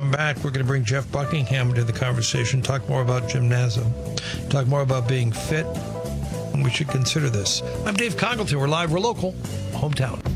come back, we're going to bring Jeff Buckingham into the conversation, talk more about gymnasium, talk more about being fit, and we should consider this. I'm Dave Congleton. We're live, we're local, hometown.